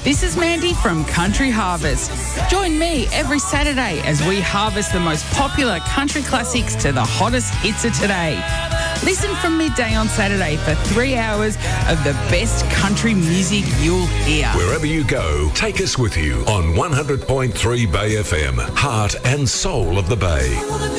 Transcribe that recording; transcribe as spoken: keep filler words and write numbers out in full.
This is Mandy from Country Harvest. Join me every Saturday as we harvest the most popular country classics to the hottest hits of today. Listen from midday on Saturday for three hours of the best country music you'll hear. Wherever you go, take us with you on one hundred point three Bay F M, heart and soul of the Bay.